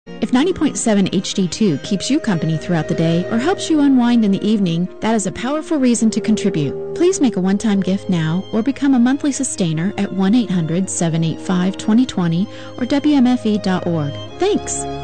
If 90.7 HD2 keeps you company throughout the day or helps you unwind in the evening, that is a powerful reason to contribute. Please make a one-time gift now or become a monthly sustainer at 1-800-785-2020 or WMFE.org. Thanks!